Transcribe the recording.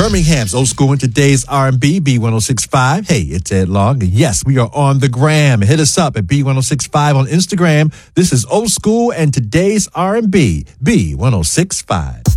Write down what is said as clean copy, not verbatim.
Birmingham's Old School and Today's R&B, B1065. Hey, it's Ed Long. And yes, we are on the gram. Hit us up at B1065 on Instagram. This is Old School and Today's R&B, B1065.